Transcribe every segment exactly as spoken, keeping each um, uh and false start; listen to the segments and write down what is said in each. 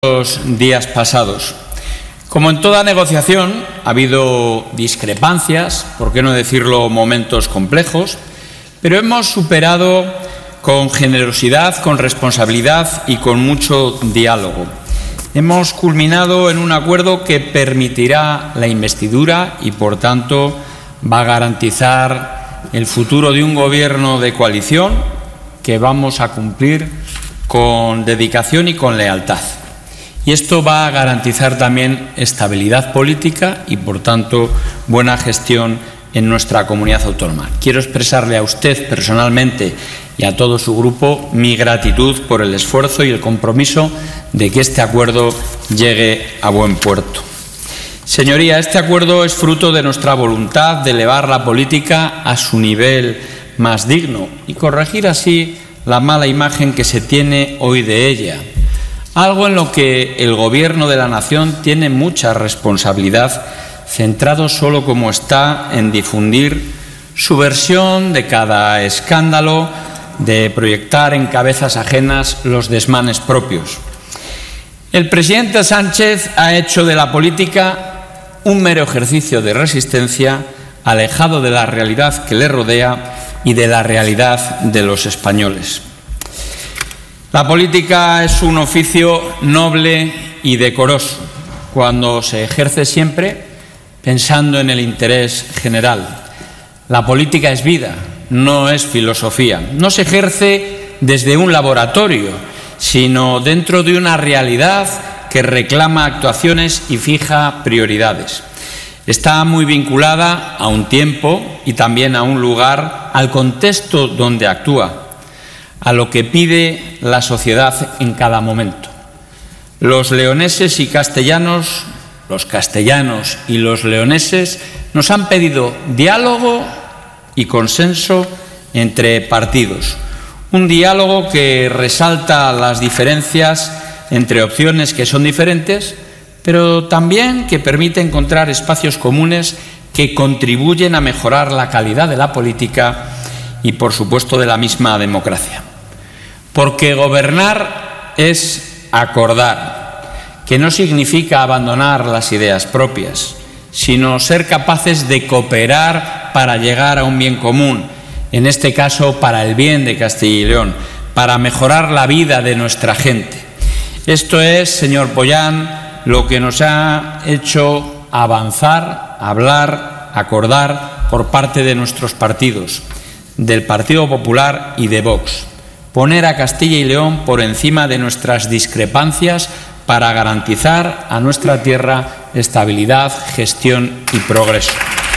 Los días pasados. Como en toda negociación, ha habido discrepancias, por qué no decirlo, momentos complejos, pero hemos superado con generosidad, con responsabilidad y con mucho diálogo. Hemos culminado en un acuerdo que permitirá la investidura y, por tanto, va a garantizar el futuro de un gobierno de coalición que vamos a cumplir con dedicación y con lealtad. Y esto va a garantizar también estabilidad política y, por tanto, buena gestión en nuestra comunidad autónoma. Quiero expresarle a usted personalmente y a todo su grupo mi gratitud por el esfuerzo y el compromiso de que este acuerdo llegue a buen puerto. Señoría, este acuerdo es fruto de nuestra voluntad de elevar la política a su nivel más digno y corregir así la mala imagen que se tiene hoy de ella. Algo en lo que el Gobierno de la Nación tiene mucha responsabilidad, centrado solo como está en difundir su versión de cada escándalo, de proyectar en cabezas ajenas los desmanes propios. El presidente Sánchez ha hecho de la política un mero ejercicio de resistencia, alejado de la realidad que le rodea y de la realidad de los españoles. La política es un oficio noble y decoroso, cuando se ejerce siempre pensando en el interés general. La política es vida, no es filosofía. No se ejerce desde un laboratorio, sino dentro de una realidad que reclama actuaciones y fija prioridades. Está muy vinculada a un tiempo y también a un lugar, al contexto donde actúa, a lo que pide la sociedad en cada momento. Los leoneses y castellanos, los castellanos y los leoneses nos han pedido diálogo y consenso entre partidos. Un diálogo que resalta las diferencias entre opciones que son diferentes, pero también que permite encontrar espacios comunes que contribuyen a mejorar la calidad de la política y, por supuesto, de la misma democracia. Porque gobernar es acordar, que no significa abandonar las ideas propias, sino ser capaces de cooperar para llegar a un bien común, en este caso para el bien de Castilla y León, para mejorar la vida de nuestra gente. Esto es, señor Boyán, lo que nos ha hecho avanzar, hablar, acordar por parte de nuestros partidos, del Partido Popular y de Vox. Poner a Castilla y León por encima de nuestras discrepancias para garantizar a nuestra tierra estabilidad, gestión y progreso.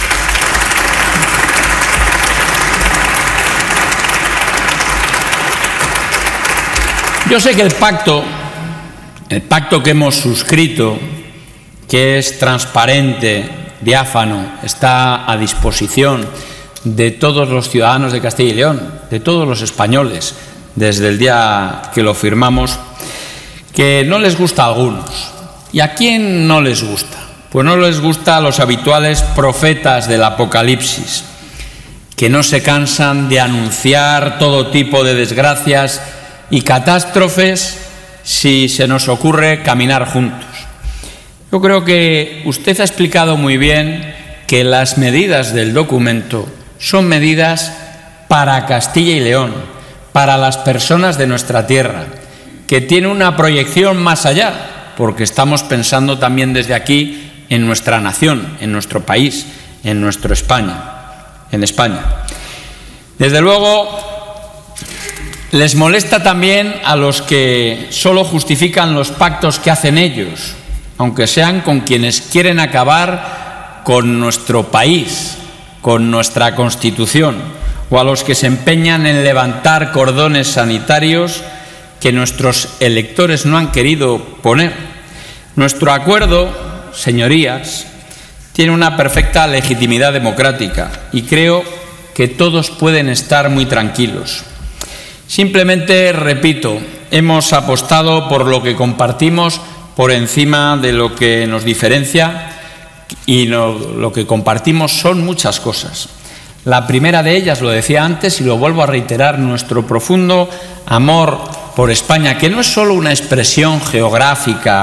Yo sé que el pacto, el pacto que hemos suscrito, que es transparente, diáfano, está a disposición de todos los ciudadanos de Castilla y León, de todos los españoles, desde el día que lo firmamos, que no les gusta a algunos. ¿Y a quién no les gusta? Pues no les gusta a los habituales profetas del Apocalipsis, que no se cansan de anunciar todo tipo de desgracias y catástrofes si se nos ocurre caminar juntos. Yo creo que usted ha explicado muy bien que las medidas del documento son medidas para Castilla y León, para las personas de nuestra tierra, que tiene una proyección más allá, porque estamos pensando también desde aquí en nuestra nación, en nuestro país, en nuestro España, en España. Desde luego, les molesta también a los que solo justifican los pactos que hacen ellos, aunque sean con quienes quieren acabar con nuestro país, con nuestra Constitución, o a los que se empeñan en levantar cordones sanitarios que nuestros electores no han querido poner. Nuestro acuerdo, señorías, tiene una perfecta legitimidad democrática y creo que todos pueden estar muy tranquilos. Simplemente, repito, hemos apostado por lo que compartimos por encima de lo que nos diferencia, y no, lo que compartimos son muchas cosas. La primera de ellas, lo decía antes y lo vuelvo a reiterar, nuestro profundo amor por España, que no es solo una expresión geográfica